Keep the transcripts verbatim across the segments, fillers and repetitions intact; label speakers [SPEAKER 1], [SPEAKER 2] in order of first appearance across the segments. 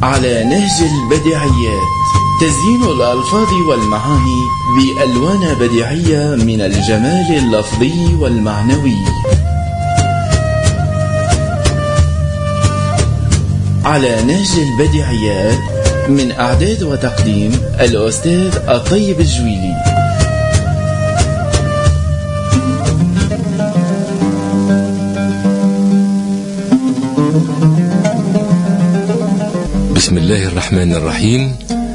[SPEAKER 1] على نهج البديعيات، تزيين الألفاظ والمعاني بألوان بديعية من الجمال اللفظي والمعنوي. على نهج البديعيات، من إعداد وتقديم الأستاذ الطيب الجويلي.
[SPEAKER 2] بسم الله الرحمن الرحيم.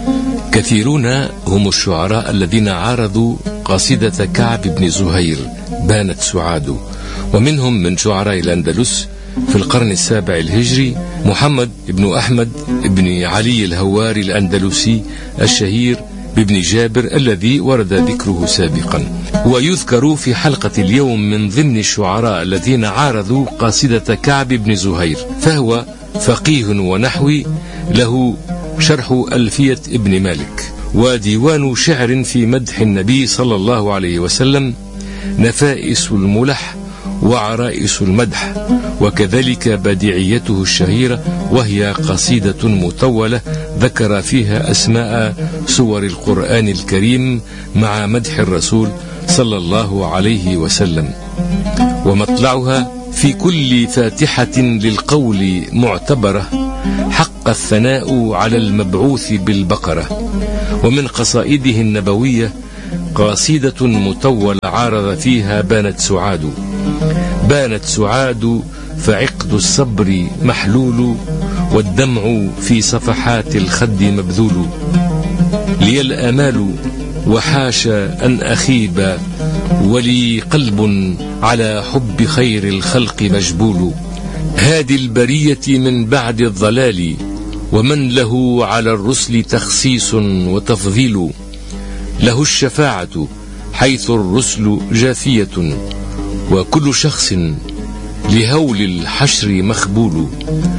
[SPEAKER 2] كثيرون هم الشعراء الذين عارضوا قصيدة كعب بن زهير بانت سعاد، ومنهم من شعراء الأندلس في القرن السابع الهجري محمد بن أحمد بن علي الهواري الأندلسي الشهير بابن جابر الذي ورد ذكره سابقا، ويذكر في حلقة اليوم من ضمن الشعراء الذين عارضوا قصيدة كعب بن زهير، فهو فقيه ونحوي له شرح ألفية ابن مالك، وديوان شعر في مدح النبي صلى الله عليه وسلم، نفائس الملح وعرائس المدح، وكذلك بديعيته الشهيرة وهي قصيدة مطولة ذكر فيها أسماء سور القرآن الكريم مع مدح الرسول صلى الله عليه وسلم، ومطلعها في كل فاتحة للقول معتبرة حق الثناء على المبعوث بالبقرة. ومن قصائده النبوية قصيدة مطولة عارض فيها بانت سعاد. بانت سعاد فعقد الصبر محلول، والدمع في صفحات الخد مبذول، لي الآمال وحاشا أن أخيب، ولي قلب على حب خير الخلق مجبول. هادي البرية من بعد الضلال، ومن له على الرسل تخصيص وتفضيل، له الشفاعة حيث الرسل جاثية، وكل شخص لهول الحشر مخبول.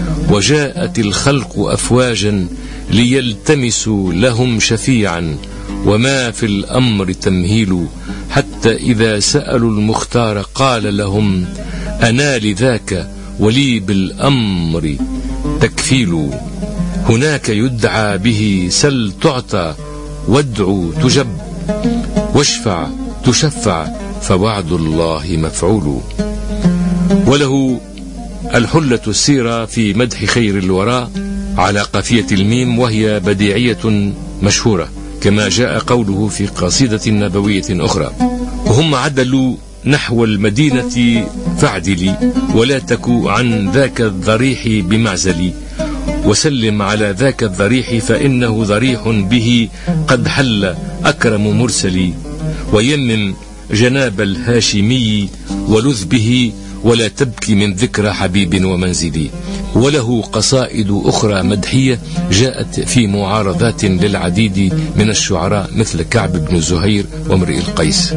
[SPEAKER 2] وجاءت الخلق أفواجا ليلتمسوا لهم شفيعا، وما في الأمر تمهيل، حتى إذا سألوا المختار قال لهم أنا لذاك ولي بالأمر تكفيل. هناك يدعى به سل تعطى، وادعو تجب، واشفع تشفع، فوعد الله مفعول. وله الحلة السيرة في مدح خير الوراء على قافية الميم، وهي بديعية مشهورة كما جاء قوله في قصيدة نبوية أخرى: وهم عدلوا نحو المدينة فاعدلي، ولا تكو عن ذاك الضريح بمعزلي، وسلم على ذاك الضريح فإنه ضريح به قد حل أكرم مرسلي، ويمم جناب الهاشمي ولذ به، ولا تبكي من ذكرى حبيب ومنزلي. وله قصائد أخرى مدحية جاءت في معارضات للعديد من الشعراء مثل كعب بن زهير وامرئ القيس.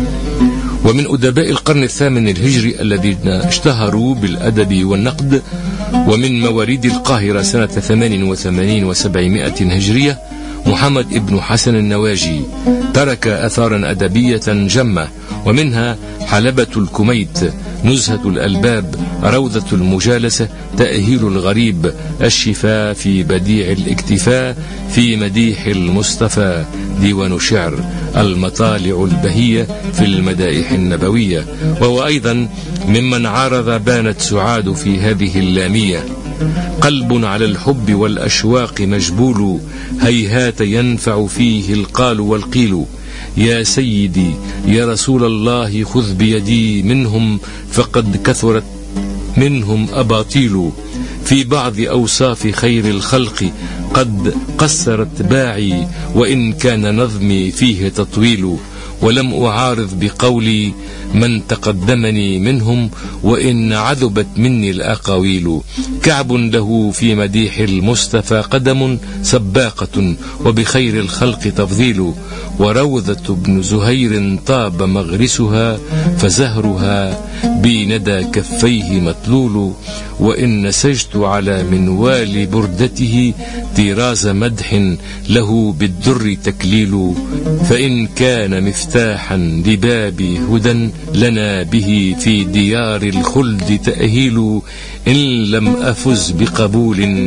[SPEAKER 2] ومن أدباء القرن الثامن الهجري الذين اشتهروا بالأدب والنقد، ومن مواليد القاهرة سنة ثمان وثمانين وسبعمائة هجرية محمد بن حسن النواجي، ترك أثارا أدبية جمة، ومنها حلبة الكميت، نزهة الألباب، روضة المجالسة، تأهيل الغريب، الشفاء في بديع الاكتفاء، في مديح المصطفى، ديوان شعر، المطالع البهية في المدائح النبوية. وهو أيضا ممن عارض بانت سعاد في هذه اللامية: قلب على الحب والأشواق مجبول، هيهات ينفع فيه القال والقيل، يا سيدي يا رسول الله خذ بيدي منهم، فقد كثرت منهم أباطيل، في بعض أوصاف خير الخلق قد قصرت باعي، وإن كان نظمي فيه تطويل، ولم أعارض بقولي من تقدمني منهم، وإن عذبت مني الأقاويل. كعب له في مديح المصطفى قدم سباقة، وبخير الخلق تفضيل، وروضة بن زهير طاب مغرسها، فزهرها بندى كفيه مطلول، وإن نسجت على منوال بردته طراز مدح له بالدر تكليل، فإن كان مفتاحا لباب هدى لنا به في ديار الخلد تأهيل، إن لم أفز بقبول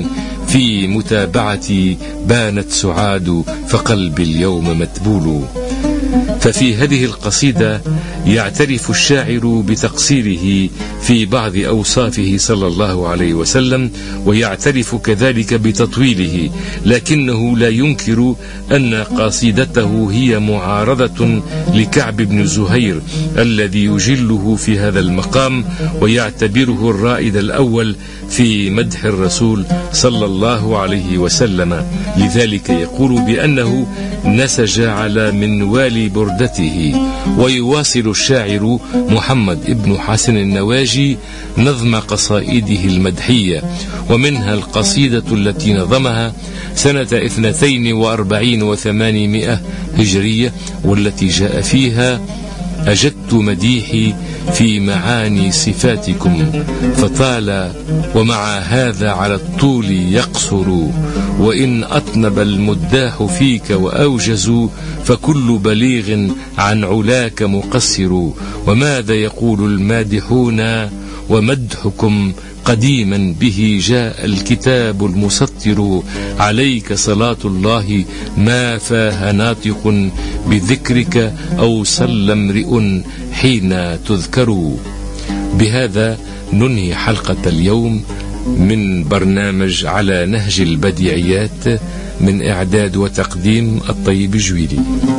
[SPEAKER 2] في متابعتي بانت سعاد فقلبي اليوم متبول. ففي هذه القصيدة يعترف الشاعر بتقصيره في بعض أوصافه صلى الله عليه وسلم، ويعترف كذلك بتطويله، لكنه لا ينكر أن قصيدته هي معارضة لكعب بن زهير الذي يجله في هذا المقام ويعتبره الرائد الأول في مدح الرسول صلى الله عليه وسلم. لذلك يقول بأنه نسج على منوال بردته. ويواصل الشاعر محمد ابن حسن النواجي نظم قصائده المدحية، ومنها القصيدة التي نظمها سنة اثنتين واربعين وثمانمائة هجرية، والتي جاء فيها: أجدت مديحي في معاني صفاتكم فطال ومع هذا على الطول يقصر، وإن أطنب المداح فيك وأوجز فكل بليغ عن علاك مقصر، وماذا يقول المادحون ومدحكم قديما به جاء الكتاب المسطر، عليك صلاة الله ما فاه ناطق بذكرك أو صلى امرئ حين تذكر. بهذا ننهي حلقة اليوم من برنامج على نهج البديعيات، من إعداد وتقديم الطيب الجويلي.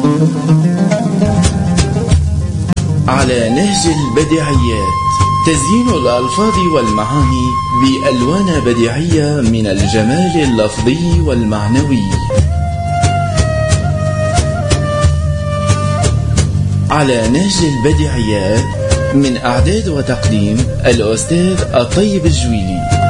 [SPEAKER 1] على نهج البديعيات، تزيين الألفاظ والمعاني بألوان بديعية من الجمال اللفظي والمعنوي. على نهج البديعيات، من إعداد وتقديم الأستاذ الطيب الجويلي.